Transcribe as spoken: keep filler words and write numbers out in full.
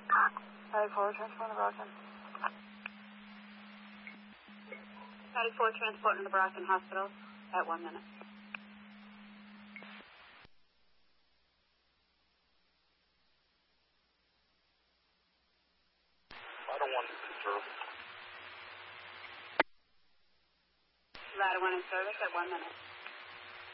ninety-four, transport to Brockton. ninety-four, transport to Brockton Hospital at one minute. Ladder one in service. Ladder one in service at one minute.